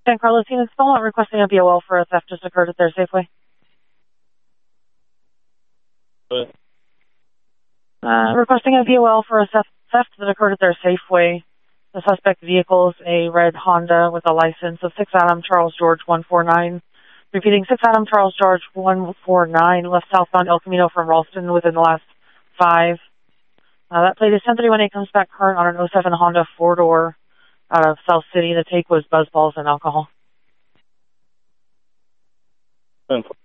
San Carlos Unit Stolen, requesting a BOL for a theft just occurred at their Safeway. Requesting a BOL for a theft that occurred at their Safeway. The suspect vehicle is a red Honda with a license of 6 Adam Charles George 149. Repeating, 6 Adam Charles George 149, left southbound El Camino from Ralston within the last 5. That plate is 1031A, comes back current on an 07 Honda 4-door out of South City. The take was buzzballs and alcohol.